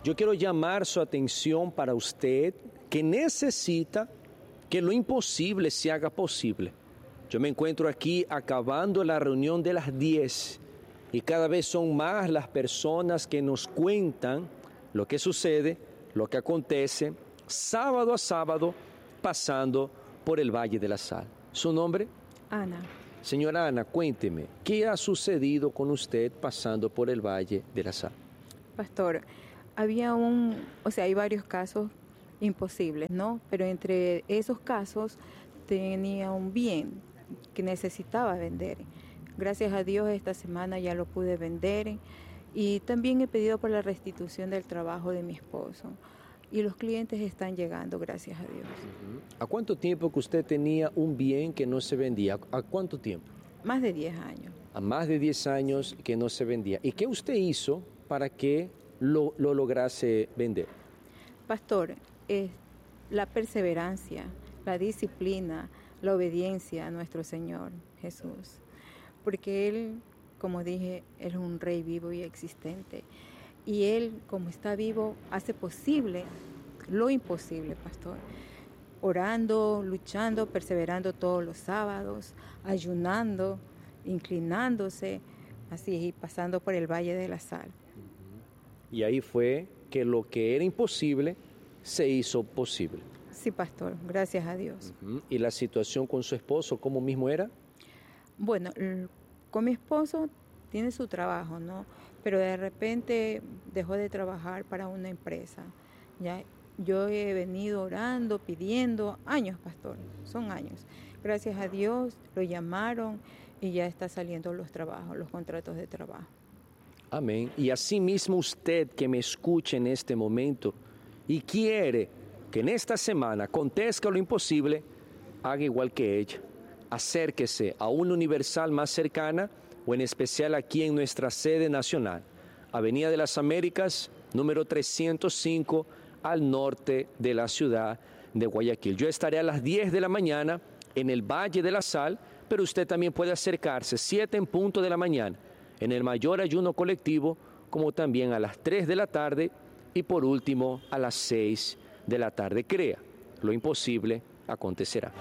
yo quiero llamar su atención para usted que necesita que lo imposible se haga posible. Yo me encuentro aquí acabando la reunión de las 10 y cada vez son más las personas que nos cuentan lo que sucede, lo que acontece, sábado a sábado, pasando por el Valle de la Sal. ¿Su nombre? Ana. Señora Ana, cuénteme, ¿qué ha sucedido con usted pasando por el Valle de la Sal? Pastor, hay varios casos imposibles, ¿no? Pero entre esos casos tenía un bien que necesitaba vender. Gracias a Dios esta semana ya lo pude vender y también he pedido por la restitución del trabajo de mi esposo. Y los clientes están llegando, gracias a Dios. ¿A cuánto tiempo que usted tenía un bien que no se vendía? ¿A cuánto tiempo? Más de 10 años. A más de 10 años que no se vendía. ¿Y qué usted hizo para que lo lograse vender? Pastor, la perseverancia, la disciplina, la obediencia a nuestro Señor Jesús. Porque Él, como dije, Él es un Rey vivo y existente. Y Él, como está vivo, hace posible lo imposible, pastor. Orando, luchando, perseverando todos los sábados, ayunando, inclinándose, así, y pasando por el Valle de la Sal. Y ahí fue que lo que era imposible se hizo posible. Sí, pastor, gracias a Dios. ¿Y la situación con su esposo, cómo mismo era? Bueno, con mi esposo tiene su trabajo, ¿no? Pero de repente dejó de trabajar para una empresa. Ya, yo he venido orando, pidiendo, años, pastor, son años. Gracias a Dios lo llamaron y ya está saliendo los trabajos, los contratos de trabajo. Amén. Y asimismo usted que me escuche en este momento y quiere que en esta semana acontezca lo imposible, haga igual que ella. Acérquese a una Universal más cercana o en especial aquí en nuestra sede nacional, Avenida de las Américas, número 305, al norte de la ciudad de Guayaquil. Yo estaré a las 10 de la mañana en el Valle de la Sal, pero usted también puede acercarse 7 en punto de la mañana en el mayor ayuno colectivo, como también a las 3 de la tarde y por último a las 6 de la tarde. Crea, lo imposible acontecerá.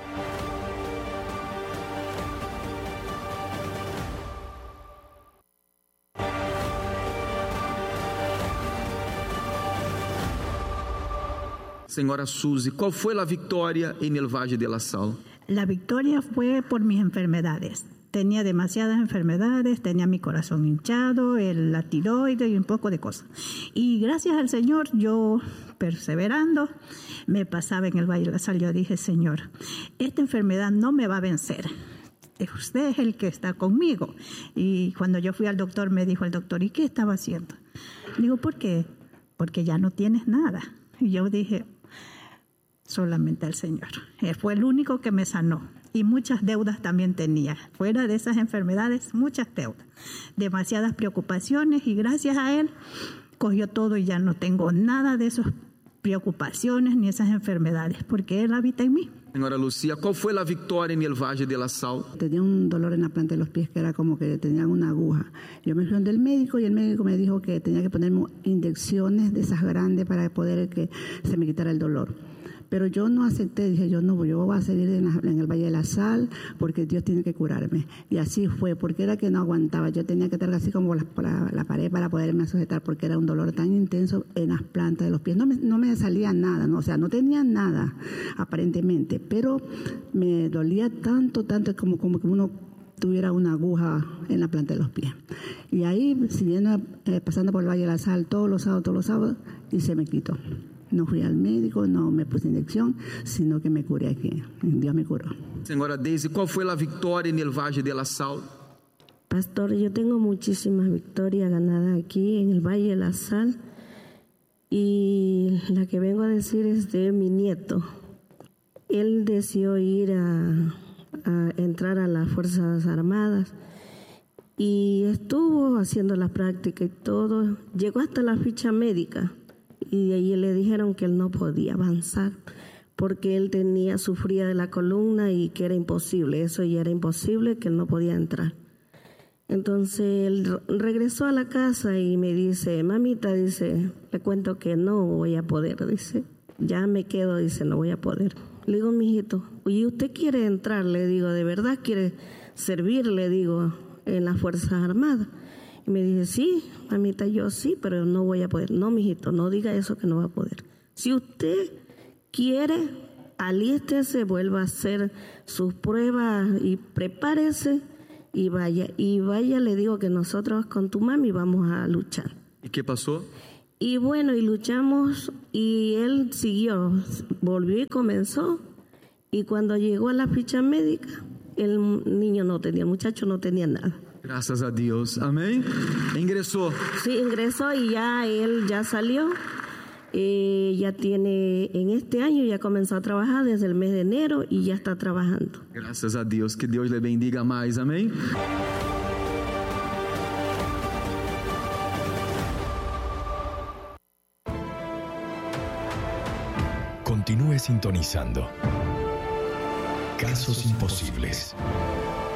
Senhora Suzy, ¿cuál fue la victoria en el Valle de la Sal? La victoria fue por mis enfermedades. Tenía demasiadas enfermedades, tenía mi corazón hinchado, la tiroides y un poco de cosas. Y gracias al Señor, yo perseverando, me pasaba en el Valle de la Sal. Yo dije, Señor, esta enfermedad no me va a vencer. Usted es el que está conmigo. Y cuando yo fui al doctor, me dijo el doctor, ¿y qué estaba haciendo? Digo, ¿por qué? Porque ya no tienes nada. Y yo dije, solamente al Señor. Fue el único que me sanó. Y muchas deudas también tenía. Fuera de esas enfermedades, muchas deudas. Demasiadas preocupaciones y gracias a Él cogió todo y ya no tengo nada de esas preocupaciones ni esas enfermedades porque Él habita en mí. Señora Lucía, ¿cuál fue la victoria en el Valle de la Sal? Tenía un dolor en la planta de los pies que era como que tenían una aguja. Yo me fui donde el médico y el médico me dijo que tenía que ponerme inyecciones de esas grandes para poder que se me quitara el dolor. Pero yo no acepté, dije yo no, yo voy a seguir en el Valle de la Sal porque Dios tiene que curarme. Y así fue, porque era que no aguantaba, yo tenía que estar así como la pared para poderme sujetar porque era un dolor tan intenso en las plantas de los pies. No me salía nada, no, o sea, no tenía nada aparentemente, pero me dolía tanto como que uno tuviera una aguja en la planta de los pies. Y ahí, siguiendo, pasando por el Valle de la Sal todos los sábados, y se me quitó. No fui al médico, no me puse inyección, sino que me curé aquí. Dios me curó. Señora Daisy, ¿cuál fue la victoria en el Valle de la Sal? Pastor, yo tengo muchísimas victorias ganadas aquí en el Valle de la Sal. Y la que vengo a decir es de mi nieto. Él decidió ir a entrar a las Fuerzas Armadas y estuvo haciendo la práctica y todo. Llegó hasta la ficha médica. Y ahí le dijeron que él no podía avanzar porque él sufría de la columna y que era imposible, eso ya era imposible, que él no podía entrar. Entonces él regresó a la casa y me dice, mamita, dice, le cuento que no voy a poder, dice, ya me quedo, dice, no voy a poder. Le digo, mijito, ¿y usted quiere entrar? Le digo, ¿de verdad quiere servir? Le digo, en las Fuerzas Armadas. Y me dice, sí, mamita, yo sí, pero no voy a poder. No, mijito, no diga eso que no va a poder. Si usted quiere, alístese, vuelva a hacer sus pruebas y prepárese y vaya. Y vaya, le digo que nosotros con tu mami vamos a luchar. ¿Y qué pasó? Y bueno, y luchamos y él siguió, volvió y comenzó. Y cuando llegó a la ficha médica, el niño no tenía, el muchacho no tenía nada. Graças a Deus, amém? Ingresó. Sí, ingresó y ya él ya salió. Ya tiene, en este año ya comenzó a trabajar desde el mes de enero y ya está trabajando. Graças a Deus, que Deus le bendiga mais, amém? Continúe sintonizando Casos Imposibles.